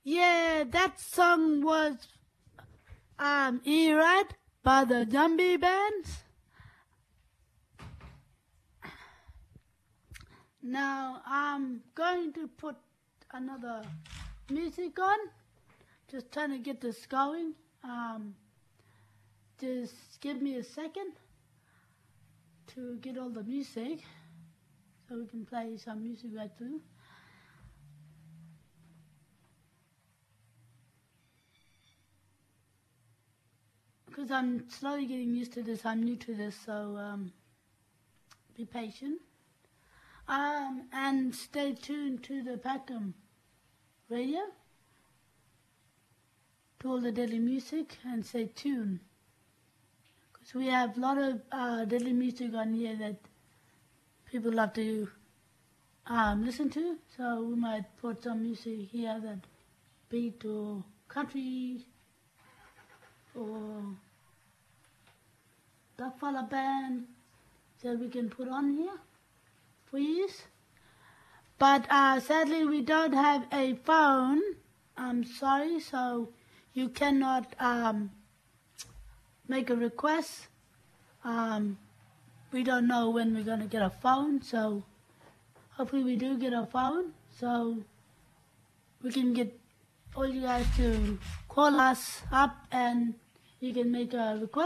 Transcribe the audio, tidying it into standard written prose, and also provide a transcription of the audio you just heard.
Yeah, that song was E-Rad by the Zombie Bands. Now I'm going to put another music on. Just trying to get this going. Just give me a second to get all the music so we can play some music right through. Because I'm slowly getting used to this, I'm new to this, so be patient. And stay tuned to the Packham radio, to all the daily music, and stay tuned. Because we have a lot of daily music on here that people love to listen to, so we might put some music here that beat or country or Duckfella Band that we can put on here for use. But sadly we don't have a phone. I'm sorry, so you cannot make a request. We don't know when we're going to get a phone, so hopefully we do get a phone so we can get all you guys to call us up and you can make a request.